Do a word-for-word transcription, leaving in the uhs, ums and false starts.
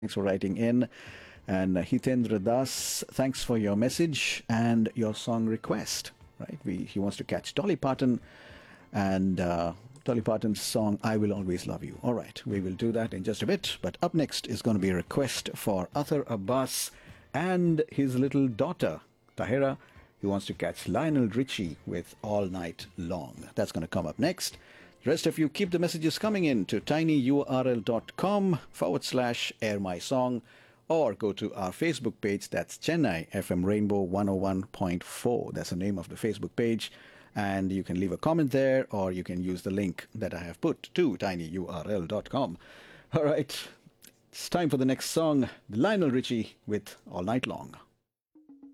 Thanks for writing in. And uh, Hitendra Das, thanks for your message and your song request. Right, we, he wants to catch Dolly Parton and uh, Dolly Parton's song "I Will Always Love You." All right, we will do that in just a bit. But up next is going to be a request for Athar Abbas and his little daughter Tahira. He wants to catch Lionel Richie with "All Night Long." That's going to come up next. The rest of you keep the messages coming in to tinyurl.com forward slash air my song, or go to our Facebook page. That's Chennai F M Rainbow one oh one point four. That's the name of the Facebook page. And you can leave a comment there, or you can use the link that I have put to tinyurl dot com. All right, it's time for the next song, Lionel Richie with All Night Long.